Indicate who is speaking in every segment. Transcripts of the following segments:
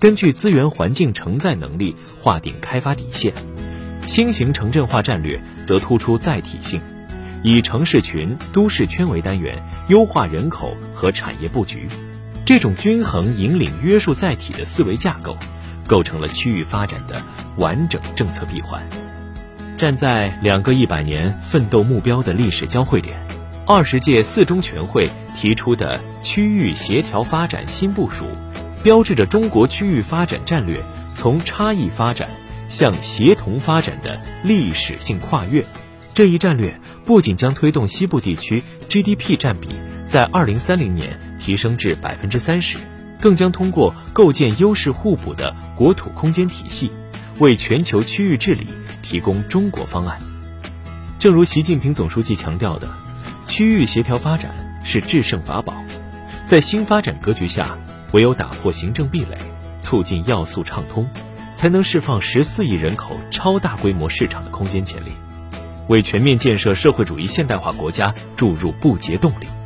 Speaker 1: 根据资源环境承载能力划定开发底线。新型城镇化战略则突出载体性，以城市群、都市圈为单元，优化人口和产业布局。这种均衡引领约束载体的思维架构，构成了区域发展的完整政策闭环。站在2个100年奋斗目标的历史交汇点，20届4中全会提出的区域协调发展新部署，标志着中国区域发展战略从差异发展向协同发展的历史性跨越。这一战略不仅将推动西部地区 GDP 占比在2030年提升至 30%， 更将通过构建优势互补的国土空间体系，为全球区域治理提供中国方案。正如习近平总书记强调的，区域协调发展是制胜法宝。在新发展格局下，唯有打破行政壁垒，促进要素畅通，才能释放14亿人口超大规模市场的空间潜力，为全面建设社会主义现代化国家注入不竭动力。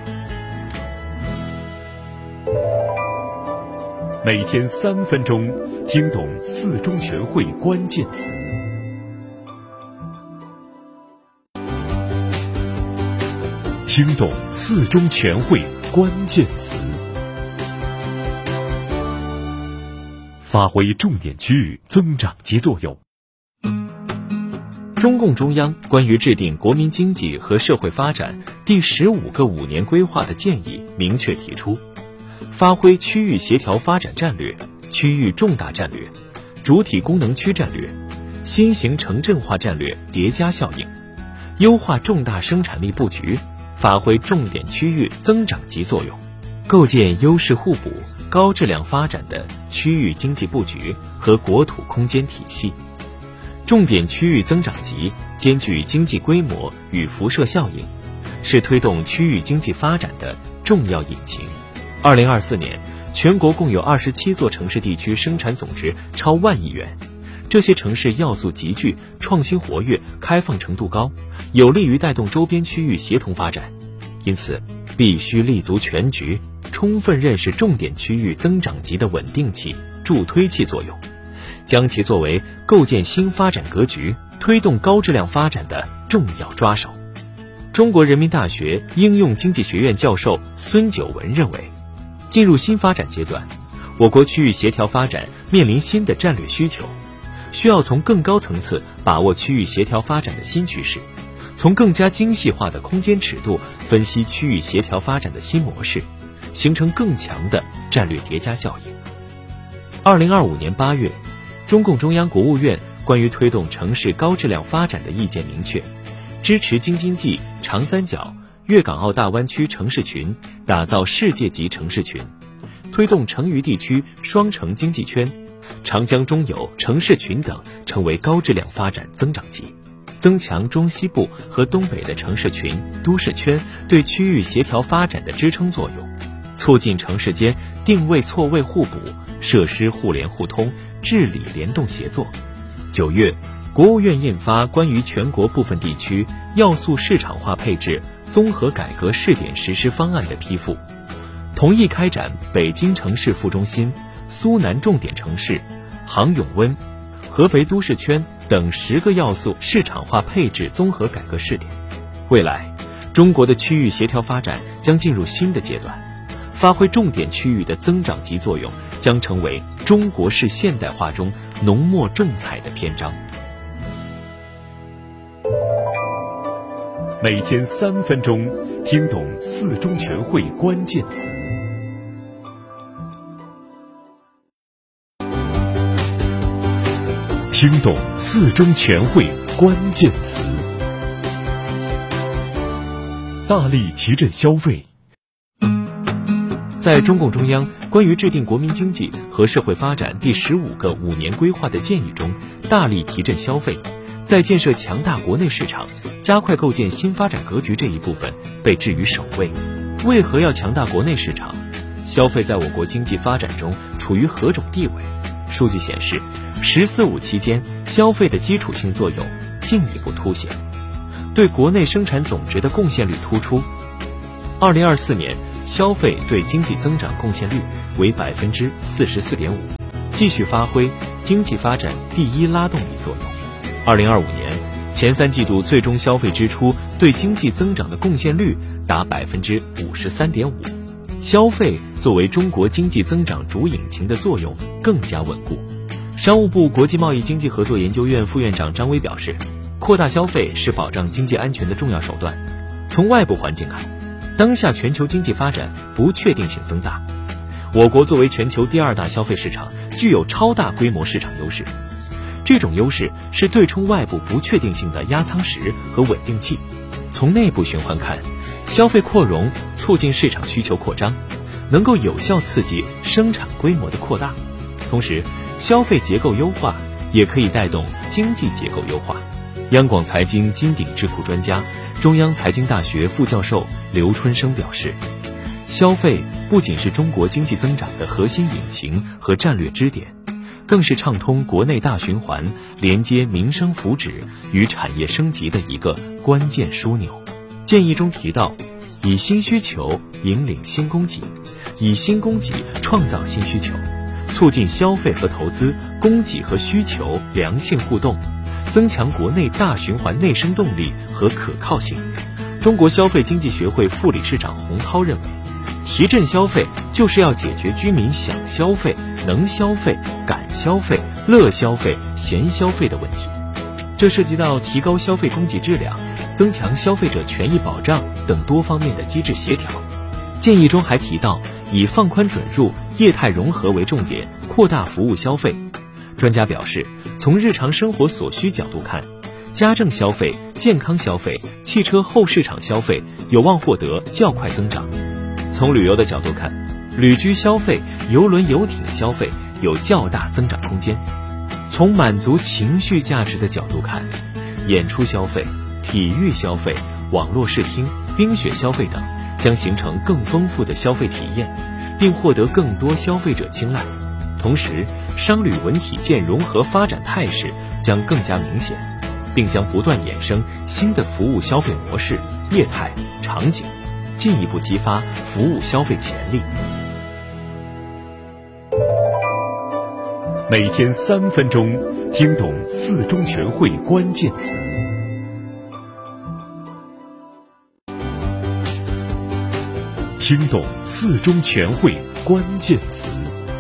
Speaker 2: 每天3分钟，听懂4中全会关键词。听懂4中全会关键词，发挥重点区域增长极作用。
Speaker 1: 中共中央关于制定国民经济和社会发展第15个5年规划的建议明确提出，发挥区域协调发展战略、区域重大战略、主体功能区战略、新型城镇化战略叠加效应，优化重大生产力布局，发挥重点区域增长极作用，构建优势互补、高质量发展的区域经济布局和国土空间体系。重点区域增长极兼具经济规模与辐射效应，是推动区域经济发展的重要引擎。2024年，全国共有27座城市地区生产总值超1万亿元，这些城市要素集聚，创新活跃，开放程度高，有利于带动周边区域协同发展。因此，必须立足全局，充分认识重点区域增长极的稳定器、助推器作用，将其作为构建新发展格局、推动高质量发展的重要抓手。中国人民大学应用经济学院教授孙九文认为，进入新发展阶段，我国区域协调发展面临新的战略需求，需要从更高层次把握区域协调发展的新趋势，从更加精细化的空间尺度分析区域协调发展的新模式，形成更强的战略叠加效应。2025年8月，中共中央、国务院关于推动城市高质量发展的意见明确，支持京津冀、长三角、粤港澳大湾区城市群打造世界级城市群，推动成渝地区双城经济圈、长江中游城市群等成为高质量发展增长极，增强中西部和东北的城市群、都市圈对区域协调发展的支撑作用，促进城市间定位错位互补、设施互联互通、治理联动协作。9月，国务院印发关于全国部分地区要素市场化配置综合改革试点实施方案的批复，同意开展北京城市副中心、苏南重点城市、杭永温、合肥都市圈等10个要素市场化配置综合改革试点。未来，中国的区域协调发展将进入新的阶段，发挥重点区域的增长极作用，将成为中国式现代化中浓墨重彩的篇章。
Speaker 2: 每天3分钟，听懂4中全会关键词。听懂4中全会关键词，大力提振消费。
Speaker 1: 在中共中央关于制定国民经济和社会发展第15个5年规划的建议中，大力提振消费，在建设强大国内市场、加快构建新发展格局这一部分被置于首位。为何要强大国内市场？消费在我国经济发展中处于何种地位？数据显示，“14五”期间消费的基础性作用进一步凸显，对国内生产总值的贡献率突出。2024年消费对经济增长贡献率为44.5%， 继续发挥经济发展第一拉动力作用。2025年前3季度最终消费支出对经济增长的贡献率达 53.5%， 消费作为中国经济增长主引擎的作用更加稳固。商务部国际贸易经济合作研究院副院长张威表示，扩大消费是保障经济安全的重要手段。从外部环境看，当下全球经济发展不确定性增大，我国作为全球第2大消费市场，具有超大规模市场优势。这种优势是对冲外部不确定性的压舱石和稳定器。从内部循环看，消费扩容促进市场需求扩张，能够有效刺激生产规模的扩大。同时，消费结构优化也可以带动经济结构优化。央广财经金鼎智库专家、中央财经大学副教授刘春生表示，消费不仅是中国经济增长的核心引擎和战略支点，更是畅通国内大循环、连接民生福祉与产业升级的一个关键枢纽。建议中提到，以新需求引领新供给，以新供给创造新需求，促进消费和投资、供给和需求良性互动，增强国内大循环内生动力和可靠性。中国消费经济学会副理事长洪涛认为，提振消费就是要解决居民想消费、能消费、敢消费、乐消费、闲消费的问题。这涉及到提高消费供给质量、增强消费者权益保障等多方面的机制协调。建议中还提到，以放宽准入、业态融合为重点，扩大服务消费。专家表示，从日常生活所需角度看，家政消费、健康消费、汽车后市场消费有望获得较快增长。从旅游的角度看，旅居消费、邮轮游艇消费有较大增长空间。从满足情绪价值的角度看，演出消费、体育消费、网络视听、冰雪消费等将形成更丰富的消费体验，并获得更多消费者青睐。同时，商旅文体健融合发展态势将更加明显，并将不断衍生新的服务消费模式、业态、场景，进一步激发服务消费潜力。
Speaker 2: 每天3分钟，听懂4中全会关键词。听懂4中全会关键词。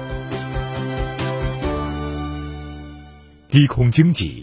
Speaker 2: 低空经济。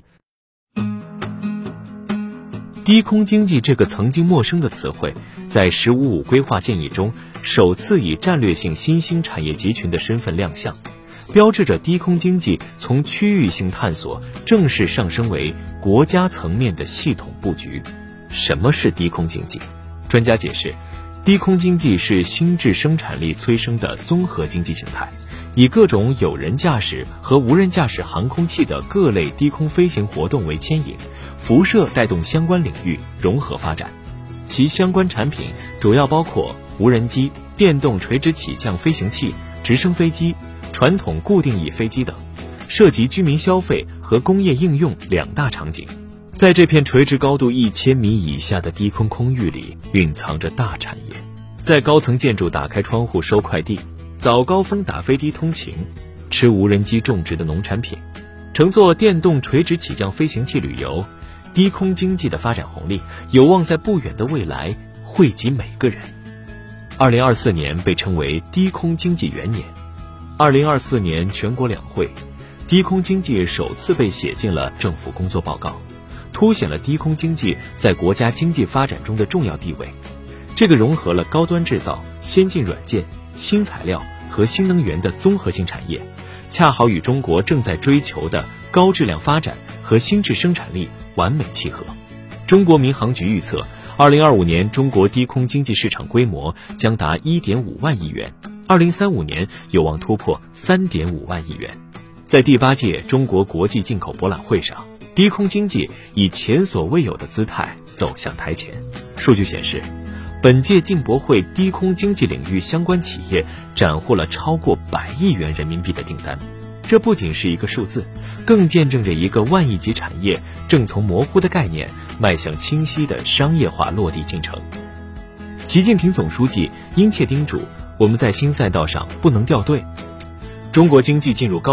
Speaker 1: 低空经济这个曾经陌生的词汇，在“15+5”规划建议中首次以战略性新兴产业集群的身份亮相，标志着低空经济从区域性探索正式上升为国家层面的系统布局。什么是低空经济？专家解释，低空经济是新质生产力催生的综合经济形态，以各种有人驾驶和无人驾驶航空器的各类低空飞行活动为牵引，辐射带动相关领域融合发展。其相关产品主要包括无人机、电动垂直起降飞行器、直升飞机、传统固定翼飞机等，涉及居民消费和工业应用2大场景。在这片垂直高度1000米以下的低空空域里，蕴藏着大产业。在高层建筑打开窗户收快递，早高峰打飞的通勤，吃无人机种植的农产品，乘坐电动垂直起降飞行器旅游，低空经济的发展红利有望在不远的未来惠及每个人。2024年被称为低空经济元年。2024年全国两会，低空经济首次被写进了政府工作报告，凸显了低空经济在国家经济发展中的重要地位。这个融合了高端制造、先进软件、新材料和新能源的综合性产业，恰好与中国正在追求的高质量发展和新质生产力完美契合。中国民航局预测，2025年中国低空经济市场规模将达 1.5 万亿元，2035年有望突破 3.5 万亿元。在第8届中国国际进口博览会上，低空经济以前所未有的姿态走向台前。数据显示，本届进博会低空经济领域相关企业斩获了超过100亿元人民币的订单。这不仅是一个数字，更见证着一个万亿级产业正从模糊的概念迈向清晰的商业化落地进程。习近平总书记殷切叮嘱，我们在新赛道上不能掉队。中国经济进入高